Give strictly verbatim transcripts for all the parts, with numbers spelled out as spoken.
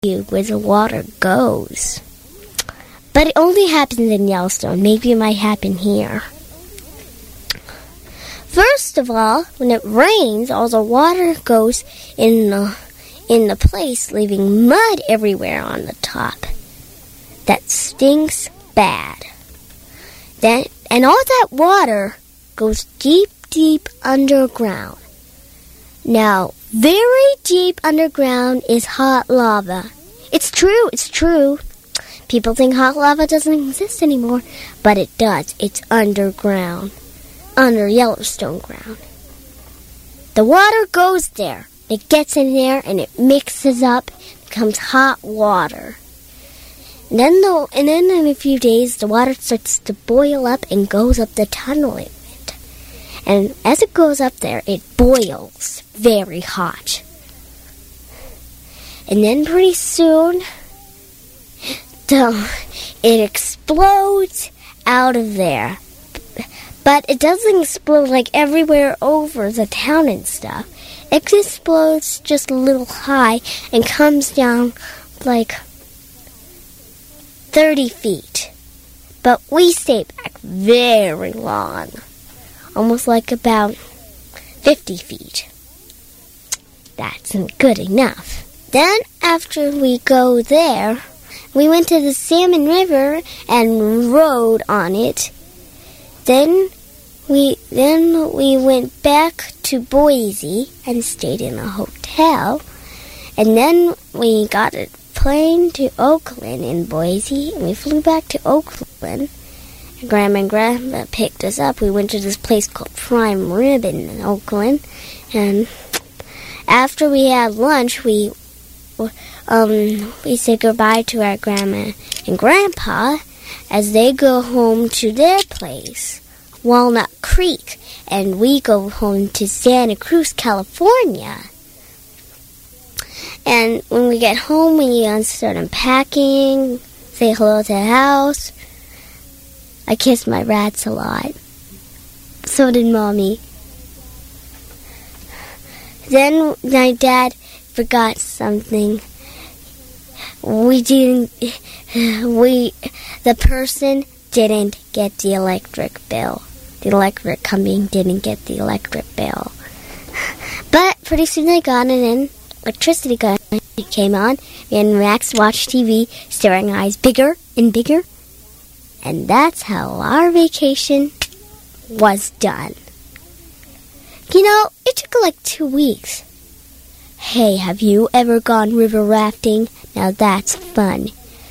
you where the water goes. But it only happens in Yellowstone. Maybe it might happen here. First of all, when it rains, all the water goes in the, in the place, leaving mud everywhere on the top. That stinks bad. Then, and all that water goes deep, deep underground. Now, very deep underground is hot lava. It's true, it's true. People think hot lava doesn't exist anymore, but it does. It's underground, under Yellowstone ground. The water goes there. It gets in there and it mixes up, becomes hot water. And then, the, and then in a few days, the water starts to boil up and goes up the tunnel it went. And as it goes up there, it boils very hot. And then pretty soon, the, it explodes out of there. But it doesn't explode like everywhere over the town and stuff. It explodes just a little high and comes down like thirty feet. But we stay back very long. Almost like about fifty feet. That's good enough. Then after we go there, we went to the Salmon River and rode on it. Then we then we went back to Boise and stayed in a hotel. And then we got a plane to Oakland in Boise, and we flew back to Oakland. And Grandma and Grandpa picked us up. We went to this place called Prime Rib in Oakland, and after we had lunch, we um we said goodbye to our Grandma and Grandpa as they go home to their place, Walnut Creek, and we go home to Santa Cruz, California. And when we get home, we uh, start unpacking, say hello to the house. I kiss my rats a lot. So did Mommy. Then my dad forgot something. We didn't, we, the person didn't get the electric bill. The electric company didn't get the electric bill. But pretty soon they got it in. Electricity came on, and Max watched T V, staring eyes bigger and bigger. And that's how our vacation was done. You know, it took like two weeks. Hey, have you ever gone river rafting? Now that's fun.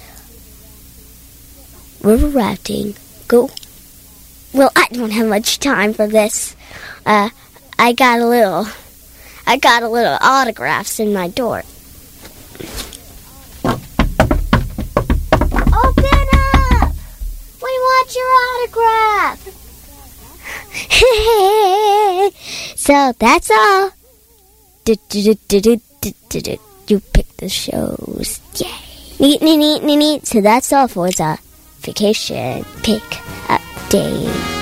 River rafting. Go. Well, I don't have much time for this. Uh, I got a little... I got a little autographs in my door. Open up! We want your autograph! So, that's all. You pick the shows. Yay! Neat, neat, neat, neat, neat. So that's all for the vacation pick update.